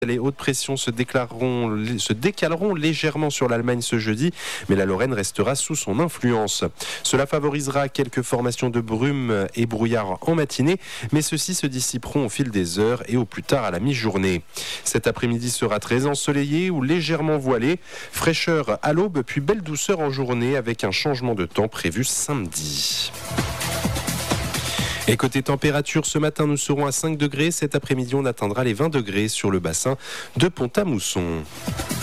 Les hautes pressions se décaleront légèrement sur l'Allemagne ce jeudi, mais la Lorraine restera sous son influence. Cela favorisera quelques formations de brume et brouillard en matinée, mais ceux-ci se dissiperont au fil des heures et au plus tard à la mi-journée. Cet après-midi sera très ensoleillé ou légèrement voilé, fraîcheur à l'aube puis belle douceur en journée avec un changement de temps prévu samedi. Et côté température, ce matin nous serons à 5 degrés. Cet après-midi, on atteindra les 20 degrés sur le bassin de Pont-à-Mousson.